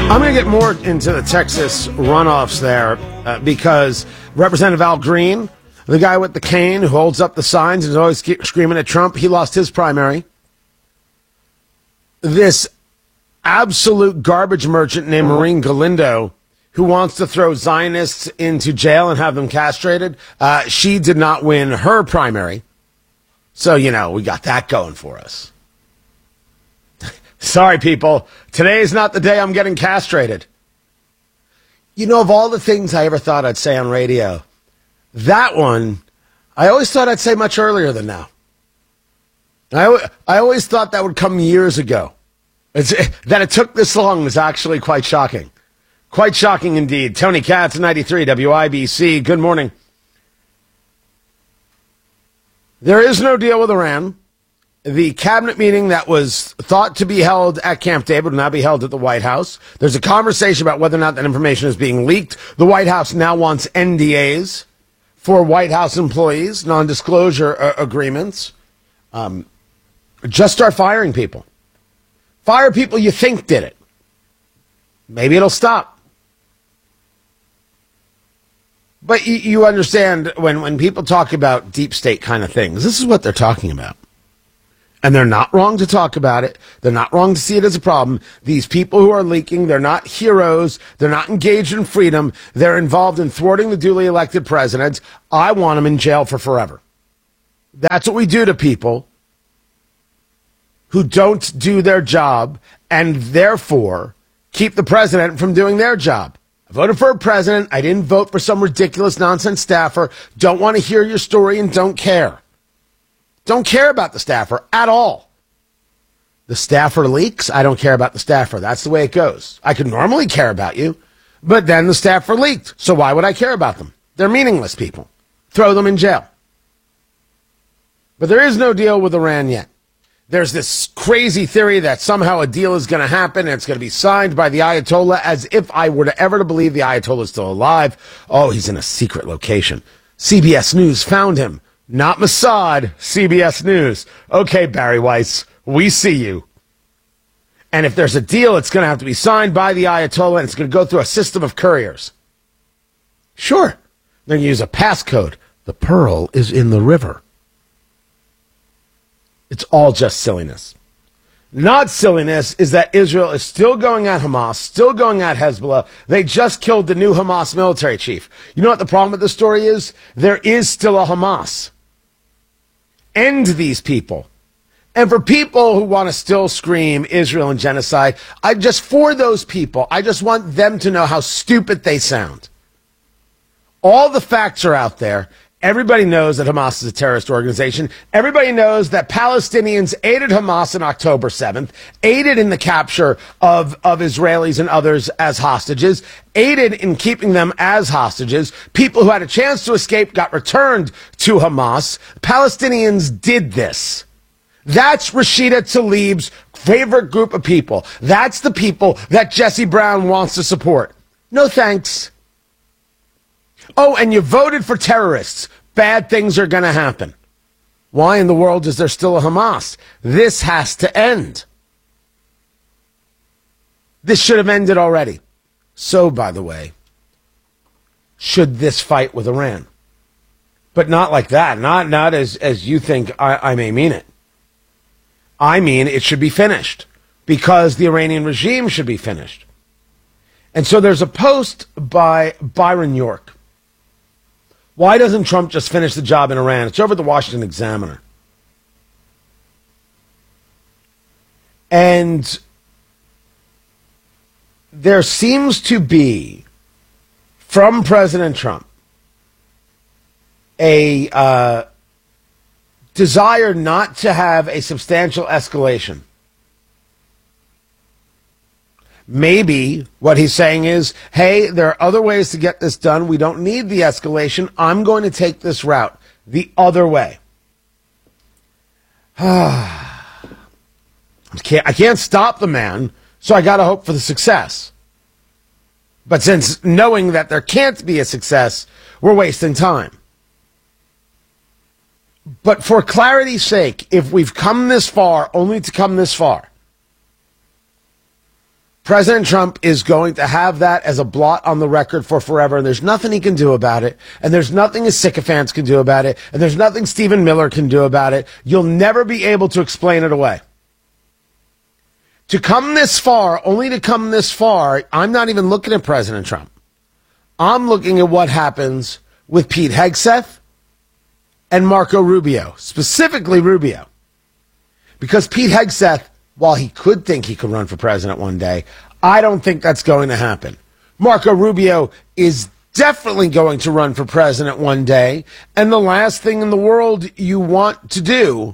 I'm going to get more into the Texas runoffs there because Representative Al Green, the guy with the cane who holds up the signs and is always screaming at Trump, he lost his primary. This absolute garbage merchant named Maureen Galindo, who wants to throw Zionists into jail and have them castrated, she did not win her primary. So, we got that going for us. Sorry, people. Today is not the day I'm getting castrated. Of all the things I ever thought I'd say on radio, that one, I always thought I'd say much earlier than now. I always thought that would come years ago. That it took this long was actually quite shocking. Quite shocking indeed. Tony Katz, 93 WIBC. Good morning. There is no deal with Iran. The cabinet meeting that was thought to be held at Camp David will now be held at the White House. There's a conversation about whether or not that information is being leaked. The White House now wants NDAs for White House employees, non-disclosure agreements. Just start firing people. Fire people you think did it. Maybe it'll stop. But you understand when people talk about deep state kind of things, this is what they're talking about. And they're not wrong to talk about it. They're not wrong to see it as a problem. These people who are leaking, they're not heroes. They're not engaged in freedom. They're involved in thwarting the duly elected presidents. I want them in jail for forever. That's what we do to people who don't do their job and therefore keep the president from doing their job. I voted for a president. I didn't vote for some ridiculous nonsense staffer. Don't want to hear your story and don't care. Don't care about the staffer at all. The staffer leaks. I don't care about the staffer. That's the way it goes. I could normally care about you, but then the staffer leaked. So why would I care about them? They're meaningless people. Throw them in jail. But there is no deal with Iran yet. There's this crazy theory that somehow a deal is going to happen and it's going to be signed by the Ayatollah, as if I were to ever to believe the Ayatollah is still alive. Oh, he's in a secret location. CBS News found him. Not Mossad, CBS News. Okay, Barry Weiss, we see you. And if there's a deal, it's going to have to be signed by the Ayatollah, and it's going to go through a system of couriers. Sure. They're going to use a passcode. The pearl is in the river. It's all just silliness. Not silliness is that Israel is still going at Hamas, still going at Hezbollah. They just killed the new Hamas military chief. You know what the problem with the story is? There is still a Hamas. End these people. And for people who want to still scream Israel and genocide, for those people, I just want them to know how stupid they sound. All the facts are out there. Everybody knows that Hamas is a terrorist organization. Everybody knows that Palestinians aided Hamas on October 7th, aided in the capture of Israelis and others as hostages, aided in keeping them as hostages. People who had a chance to escape got returned to Hamas. Palestinians did this. That's Rashida Tlaib's favorite group of people. That's the people that Jesse Brown wants to support. No thanks. Oh, and you voted for terrorists. Bad things are going to happen. Why in the world is there still a Hamas? This has to end. This should have ended already. So, by the way, should this fight with Iran. But not like that. Not as you think I may mean it. I mean it should be finished. Because the Iranian regime should be finished. And so there's a post by Byron York. Why doesn't Trump just finish the job in Iran? It's over at the Washington Examiner. And there seems to be, from President Trump, a desire not to have a substantial escalation. Maybe what he's saying is, hey, there are other ways to get this done. We don't need the escalation. I'm going to take this route the other way. I can't stop the man, so I got to hope for the success. But since knowing that there can't be a success, we're wasting time. But for clarity's sake, if we've come this far, only to come this far, President Trump is going to have that as a blot on the record for forever, and there's nothing he can do about it, and there's nothing his sycophants can do about it, and there's nothing Stephen Miller can do about it. You'll never be able to explain it away. To come this far, only to come this far, I'm not even looking at President Trump. I'm looking at what happens with Pete Hegseth and Marco Rubio, specifically Rubio. Because Pete Hegseth, while he could think he could run for president one day, I don't think that's going to happen. Marco Rubio is definitely going to run for president one day, and the last thing in the world you want to do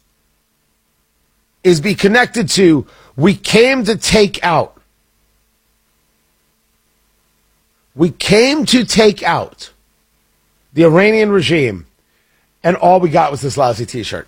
is be connected to, we came to take out. We came to take out the Iranian regime, and all we got was this lousy T-shirt.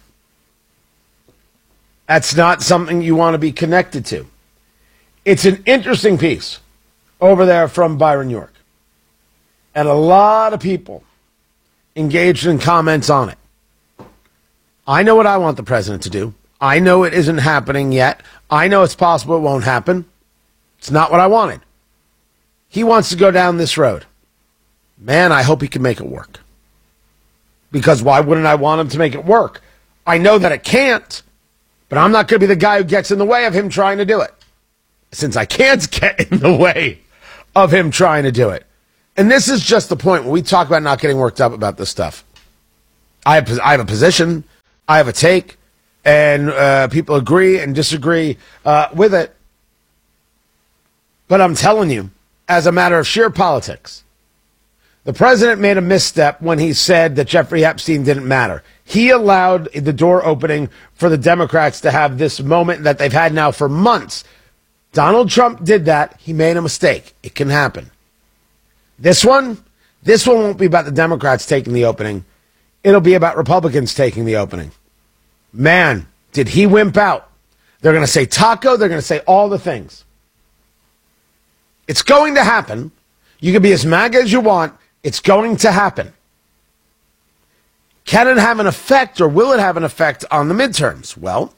That's not something you want to be connected to. It's an interesting piece over there from Byron York. And a lot of people engaged in comments on it. I know what I want the president to do. I know it isn't happening yet. I know it's possible it won't happen. It's not what I wanted. He wants to go down this road. Man, I hope he can make it work. Because why wouldn't I want him to make it work? I know that it can't. But I'm not going to be the guy who gets in the way of him trying to do it. Since I can't get in the way of him trying to do it. And this is just the point when we talk about not getting worked up about this stuff. I have a position. I have a take. And people agree and disagree with it. But I'm telling you, as a matter of sheer politics, the president made a misstep when he said that Jeffrey Epstein didn't matter. He allowed the door opening for the Democrats to have this moment that they've had now for months. Donald Trump did that. He made a mistake. It can happen. This one won't be about the Democrats taking the opening. It'll be about Republicans taking the opening. Man, did he wimp out. They're going to say taco. They're going to say all the things. It's going to happen. You can be as MAGA as you want. It's going to happen. Can it have an effect, or will it have an effect on the midterms? Well,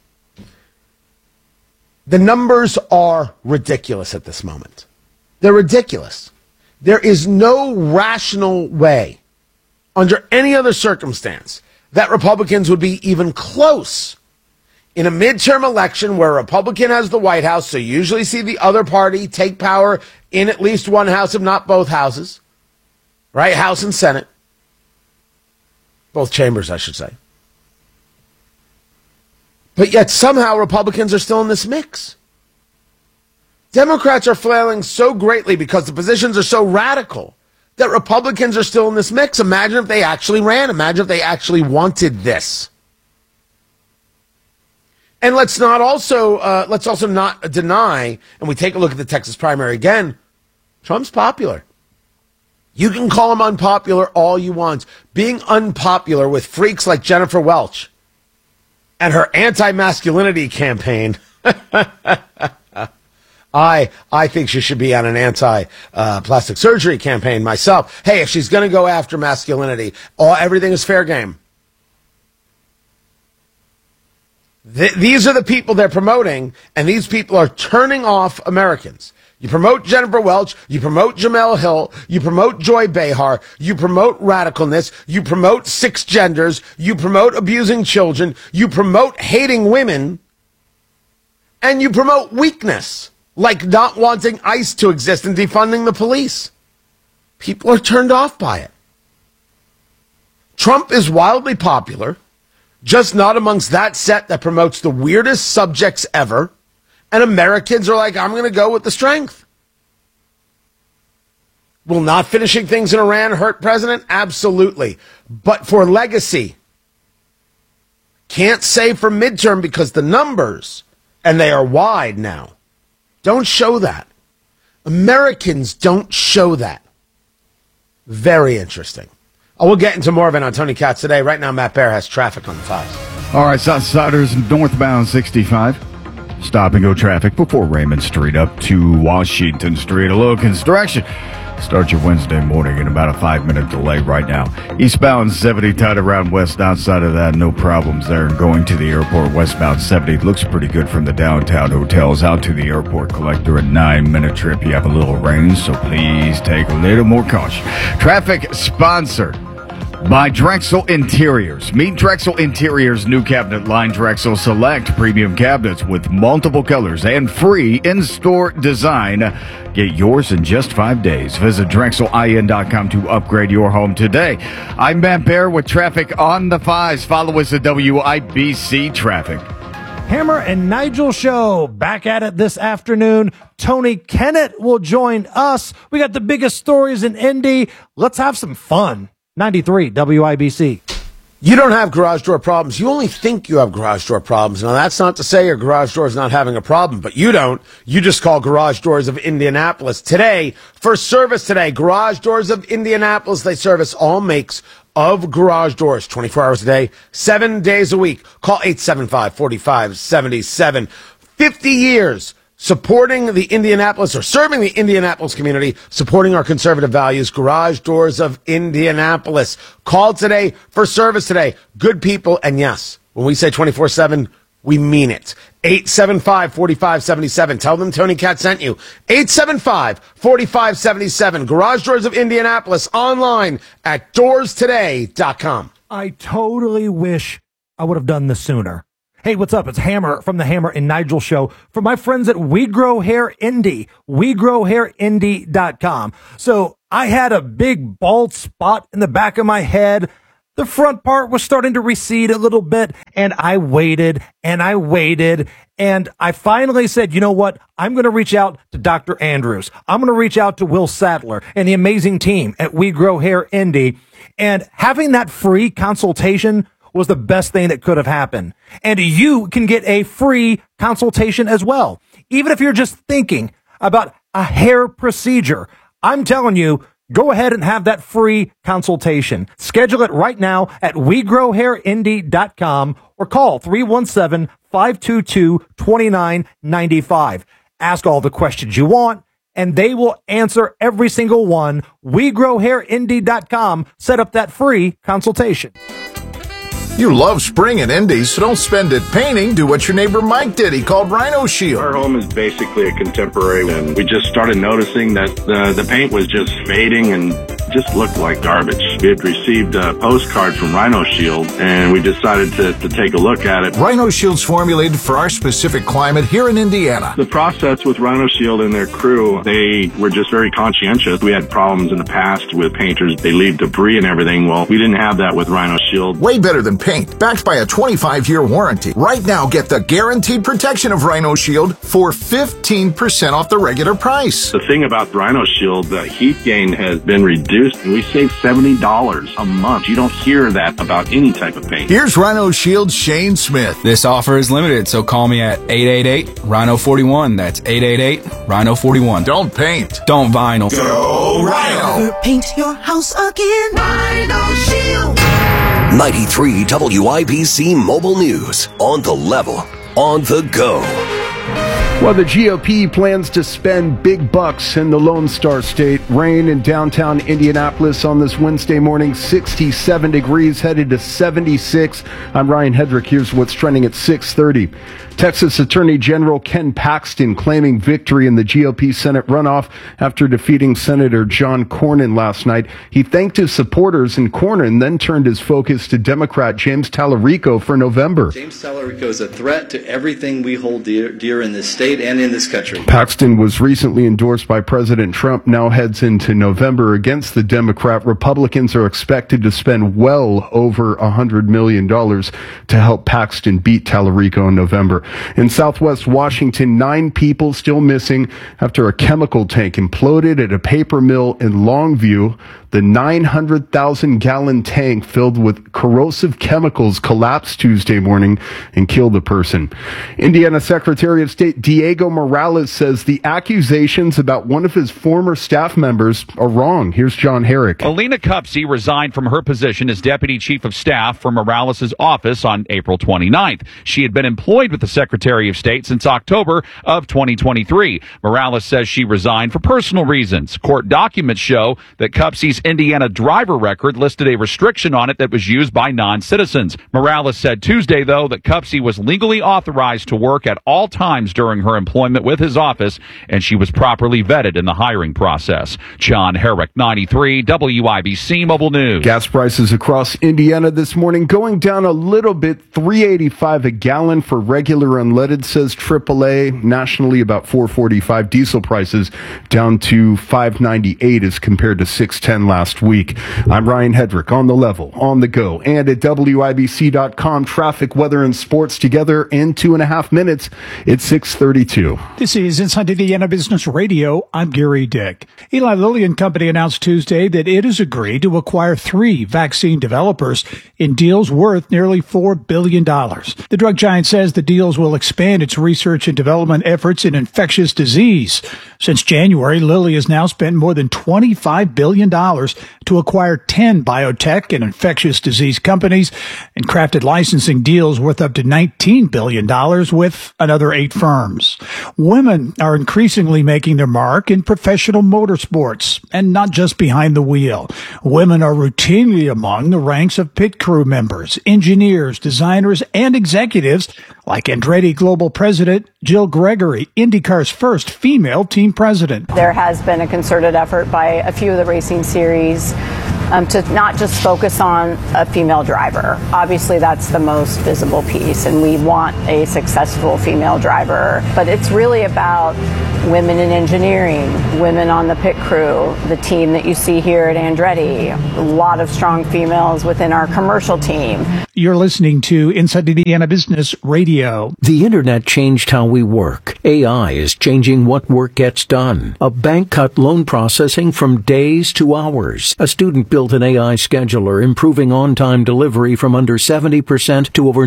the numbers are ridiculous at this moment. They're ridiculous. There is no rational way, under any other circumstance, that Republicans would be even close in a midterm election where a Republican has the White House, so you usually see the other party take power in at least one house, if not both houses, right? House and Senate. Both chambers, I should say. But yet somehow Republicans are still in this mix. Democrats are flailing so greatly because the positions are so radical that Republicans are still in this mix. Imagine if they actually ran. Imagine if they actually wanted this. And let's also not deny, and we take a look at the Texas primary again, Trump's popular. You can call him unpopular all you want. Being unpopular with freaks like Jennifer Welch and her anti-masculinity campaign, I think she should be on an anti-plastic surgery campaign myself. Hey, if she's going to go after masculinity, everything is fair game. These are the people they're promoting, and these people are turning off Americans. You promote Jennifer Welch, you promote Jamel Hill, you promote Joy Behar, you promote radicalness, you promote six genders, you promote abusing children, you promote hating women, and you promote weakness, like not wanting ICE to exist and defunding the police. People are turned off by it. Trump is wildly popular, just not amongst that set that promotes the weirdest subjects ever. And Americans are like, I'm going to go with the strength. Will not finishing things in Iran hurt president? Absolutely. But for legacy, can't say for midterm because the numbers, and they are wide now, don't show that. Americans don't show that. Very interesting. We'll get into more of it on Tony Katz today. Right now, Matt Bear has traffic on the 5. All right, Southsiders northbound 65. Stop and go traffic before Raymond Street up to Washington Street. A little construction. Start your Wednesday morning in about a 5-minute delay right now. Eastbound 70 tied around west. Outside of that, no problems there. Going to the airport, westbound 70 looks pretty good from the downtown hotels out to the airport. Collector, a 9-minute trip. You have a little rain, so please take a little more caution. Traffic sponsored by Drexel Interiors. Meet Drexel Interiors' new cabinet line, Drexel Select premium cabinets with multiple colors and free in-store design. Get yours in just 5 days. Visit DrexelIN.com to upgrade your home today. I'm Matt Bear with traffic on the 5s. Follow us at WIBC Traffic. Hammer and Nigel show back at it this afternoon. Tony Kennett will join us. We got the biggest stories in Indy. Let's have some fun. 93 WIBC. You don't have garage door problems. You only think you have garage door problems. Now, that's not to say your garage door is not having a problem, but you don't. You just call Garage Doors of Indianapolis. Today, for service today, Garage Doors of Indianapolis, they service all makes of garage doors 24 hours a day, 7 days a week. Call 875-4577. 50 years supporting the Indianapolis, or serving the Indianapolis community, supporting our conservative values. Garage Doors of Indianapolis. Call today for service today. Good people, and yes, when we say 24/7, we mean it. 875-4577. Tell them Tony Cat sent you. 875-4577. Garage Doors of Indianapolis, online at doorstoday.com. I totally wish I would have done this sooner. Hey, what's up? It's Hammer from the Hammer and Nigel show for my friends at We Grow Hair Indy, WeGrowHairIndy.com. So I had a big bald spot in the back of my head. The front part was starting to recede a little bit, and I waited and I waited, and I finally said, you know what? I'm going to reach out to Dr. Andrews. I'm going to reach out to Will Sadler and the amazing team at We Grow Hair Indy, and having that free consultation was the best thing that could have happened. And you can get a free consultation as well. Even if you're just thinking about a hair procedure, I'm telling you, go ahead and have that free consultation. Schedule it right now at WeGrowHairIndy.com or call 317-522-2995. Ask all the questions you want, and they will answer every single one. WeGrowHairIndy.com. Set up that free consultation. You love spring in Indy, so don't spend it painting. Do what your neighbor Mike did. He called Rhino Shield. Our home is basically a contemporary, and we just started noticing that the paint was just fading and just looked like garbage. We had received a postcard from Rhino Shield, and we decided to take a look at it. Rhino Shield's formulated for our specific climate here in Indiana. The process with Rhino Shield and their crew, they were just very conscientious. We had problems in the past with painters. They leave debris and everything. Well, we didn't have that with Rhino Shield. Way better than paint, backed by a 25-year warranty. Right now, get the guaranteed protection of Rhino Shield for 15% off the regular price. The thing about Rhino Shield, the heat gain has been reduced, and we save $70 a month. You don't hear that about any type of paint. Here's Rhino Shield's Shane Smith. This offer is limited, so call me at 888-RHINO41. That's 888-RHINO41. Don't paint. Don't vinyl. Go Rhino. Paint your house again. Rhino Shield. 93 WIBC Mobile News. On the level. On the go. Well, the GOP plans to spend big bucks in the Lone Star State. Rain in downtown Indianapolis on this Wednesday morning, 67 degrees, headed to 76. I'm Ryan Hedrick. Here's what's trending at 6:30. Texas Attorney General Ken Paxton claiming victory in the GOP Senate runoff after defeating Senator John Cornyn last night. He thanked his supporters, and Cornyn then turned his focus to Democrat James Tallarico for November. James Tallarico is a threat to everything we hold dear in this state and in this country. Paxton was recently endorsed by President Trump, now heads into November against the Democrat. Republicans are expected to spend well over $100 million to help Paxton beat Tallarico in November. In southwest Washington, 9 people still missing after a chemical tank imploded at a paper mill in Longview. The 900,000-gallon tank filled with corrosive chemicals collapsed Tuesday morning and killed a person. Indiana Secretary of State Diego Morales says the accusations about one of his former staff members are wrong. Here's John Herrick. Alina Cupsey resigned from her position as Deputy Chief of Staff from Morales' office on April 29th. She had been employed with the Secretary of State since October of 2023. Morales says she resigned for personal reasons. Court documents show that Cupsey's Indiana driver record listed a restriction on it that was used by non-citizens. Morales said Tuesday, though, that Cupsey was legally authorized to work at all times during her employment with his office, and she was properly vetted in the hiring process. John Herrick, 93, WIBC Mobile News. Gas prices across Indiana this morning going down a little bit, $3.85 a gallon for regular unleaded, says AAA. Nationally, about $4.45. Diesel prices down to $5.98 as compared to $6.10 last week. I'm Ryan Hedrick on the level, on the go, and at WIBC.com. Traffic, weather, and sports together in 2.5 minutes. It's 6:32. This is Inside Indiana Business Radio. I'm Gary Dick. Eli Lilly and Company announced Tuesday that it has agreed to acquire 3 vaccine developers in deals worth nearly $4 billion. The drug giant says the deals will expand its research and development efforts in infectious disease. Since January, Lilly has now spent more than $25 billion to acquire 10 biotech and infectious disease companies and crafted licensing deals worth up to $19 billion with another 8 firms. Women are increasingly making their mark in professional motorsports and not just behind the wheel. Women are routinely among the ranks of pit crew members, engineers, designers, and executives like Andretti Global President Jill Gregory, IndyCar's first female team president. There has been a concerted effort by a few of the racing series to not just focus on a female driver. Obviously, that's the most visible piece, and we want a successful female driver. But it's really about women in engineering, women on the pit crew, the team that you see here at Andretti, a lot of strong females within our commercial team. You're listening to Inside Indiana Business Radio. The internet changed how we work. AI is changing what work gets done. A bank cut loan processing from days to hours. A student built an AI scheduler, improving on-time delivery from under 70% to over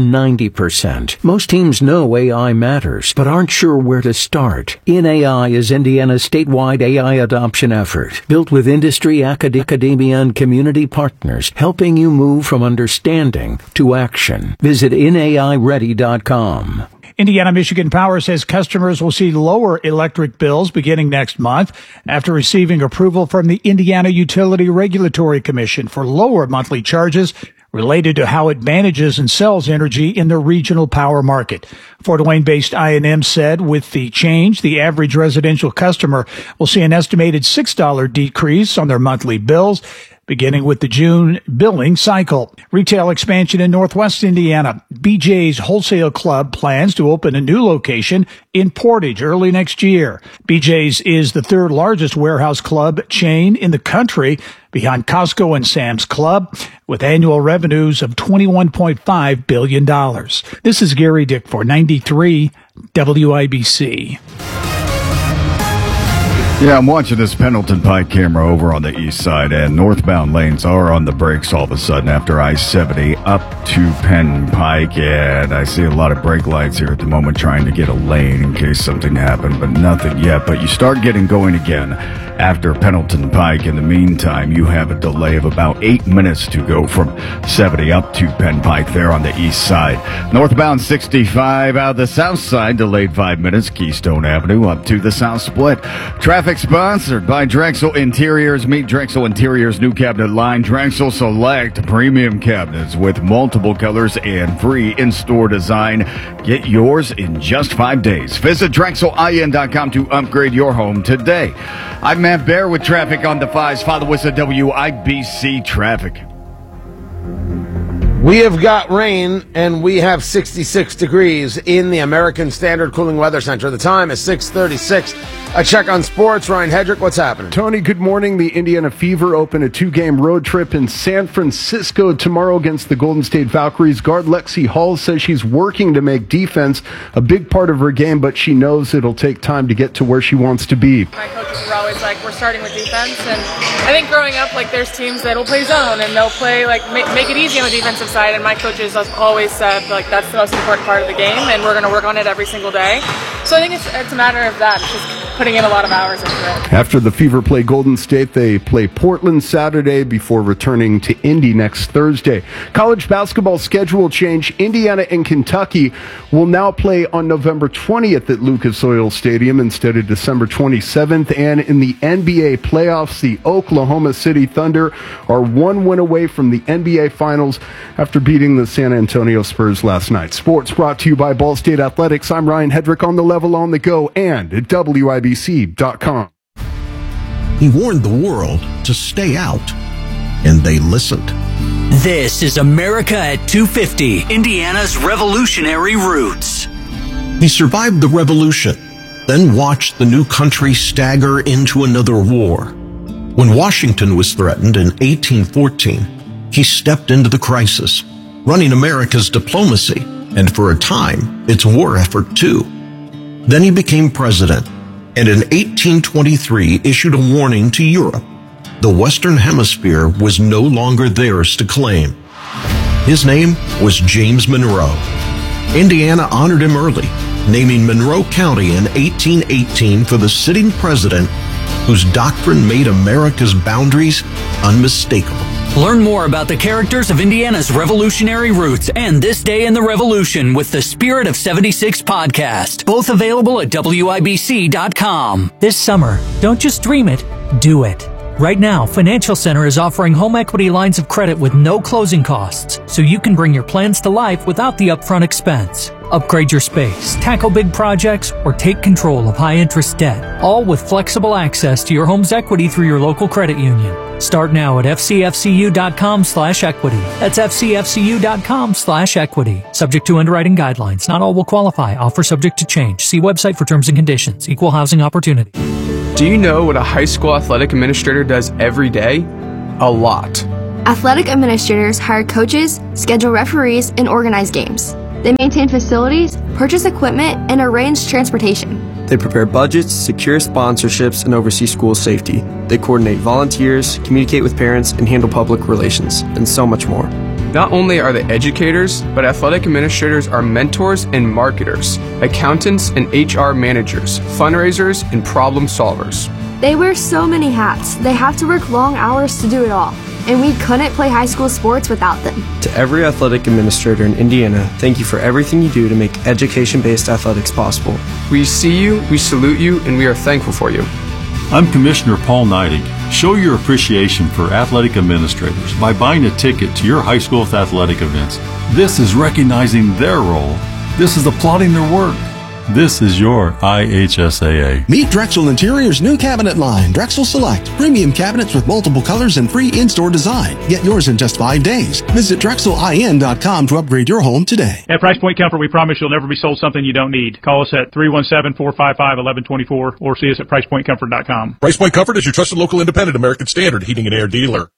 90%. Most teams know AI matters, but aren't sure where to start. InAI is Indiana's statewide AI adoption effort, built with industry, academia, and community partners, helping you move from understanding to action. Visit InAIReady.com. Indiana Michigan Power says customers will see lower electric bills beginning next month after receiving approval from the Indiana Utility Regulatory Commission for lower monthly charges related to how it manages and sells energy in the regional power market. Fort Wayne-based I&M said with the change, the average residential customer will see an estimated $6 decrease on their monthly bills, beginning with the June billing cycle. Retail expansion in Northwest Indiana. BJ's Wholesale Club plans to open a new location in Portage early next year. BJ's is the 3rd largest warehouse club chain in the country, behind Costco and Sam's Club, with annual revenues of $21.5 billion. This is Gary Dick for 93 WIBC. Yeah, I'm watching this Pendleton Pike camera over on the east side, and northbound lanes are on the brakes all of a sudden after I-70 up to Penn Pike, and I see a lot of brake lights here at the moment trying to get a lane in case something happened, but nothing yet. But you start getting going again after Pendleton Pike. In the meantime, you have a delay of about 8 minutes to go from 70 up to Penn Pike there on the east side. Northbound 65 out the south side, delayed 5 minutes, Keystone Avenue up to the south split. Traffic sponsored by Drexel Interiors. Meet Drexel Interiors' new cabinet line, Drexel Select Premium Cabinets with multiple colors and free in-store design. Get yours in just 5 days. Visit DrexelIN.com to upgrade your home today. I'm Matt Bear with traffic on the 5s. Follow us at WIBC Traffic. We have got rain, and we have 66 degrees in the American Standard Cooling Weather Center. The time is 6:36. A check on sports. Ryan Hedrick, what's happening? Tony, good morning. The Indiana Fever open a 2-game road trip in San Francisco tomorrow against the Golden State Valkyries. Guard Lexi Hall says she's working to make defense a big part of her game, but she knows it'll take time to get to where she wants to be. My coaches were always like, we're starting with defense, and I think growing up, like, there's teams that'll play zone, and they'll play, like, make it easy on the defensive side, and my coaches have always said, like, that's the most important part of the game, and we're going to work on it every single day. So I think it's a matter of that. It's just putting in a lot of hours into it. After the Fever play Golden State, they play Portland Saturday before returning to Indy next Thursday. College basketball schedule change. Indiana and Kentucky will now play on November 20th at Lucas Oil Stadium instead of December 27th. And in the NBA playoffs, the Oklahoma City Thunder are one win away from the NBA Finals after beating the San Antonio Spurs last night. Sports brought to you by Ball State Athletics. I'm Ryan Hedrick, on the level, on the go, and at WIBC.com. He warned the world to stay out, and they listened. This is America at 250, Indiana's revolutionary roots. He survived the revolution, then watched the new country stagger into another war. When Washington was threatened in 1814, he stepped into the crisis, running America's diplomacy, and for a time, its war effort too. Then he became president, and in 1823 issued a warning to Europe. The Western Hemisphere was no longer theirs to claim. His name was James Monroe. Indiana honored him early, naming Monroe County in 1818 for the sitting president whose doctrine made America's boundaries unmistakable. Learn more about the characters of Indiana's revolutionary roots and This Day in the Revolution with the Spirit of 76 podcast. Both available at WIBC.com. This summer, don't just dream it, do it. Right now, Financial Center is offering home equity lines of credit with no closing costs, so you can bring your plans to life without the upfront expense. Upgrade your space, tackle big projects, or take control of high-interest debt, all with flexible access to your home's equity through your local credit union. Start now at fcfcu.com/equity. That's fcfcu.com/equity. Subject to underwriting guidelines. Not all will qualify. Offer subject to change. See website for terms and conditions. Equal housing opportunity. Do you know what a high school athletic administrator does every day? A lot. Athletic administrators hire coaches, schedule referees, and organize games. They maintain facilities, purchase equipment, and arrange transportation. They prepare budgets, secure sponsorships, and oversee school safety. They coordinate volunteers, communicate with parents, and handle public relations, and so much more. Not only are they educators, but athletic administrators are mentors and marketers, accountants and HR managers, fundraisers, and problem solvers. They wear so many hats. They have to work long hours to do it all. And we couldn't play high school sports without them. To every athletic administrator in Indiana, thank you for everything you do to make education-based athletics possible. We see you, we salute you, and we are thankful for you. I'm Commissioner Paul Neidig. Show your appreciation for athletic administrators by buying a ticket to your high school's athletic events. This is recognizing their role. This is applauding their work. This is your IHSAA. Meet Drexel Interior's new cabinet line, Drexel Select. Premium cabinets with multiple colors and free in-store design. Get yours in just 5 days. Visit DrexelIN.com to upgrade your home today. At Price Point Comfort, we promise you'll never be sold something you don't need. Call us at 317-455-1124 or see us at PricePointComfort.com. Price Point Comfort is your trusted local independent American Standard heating and air dealer.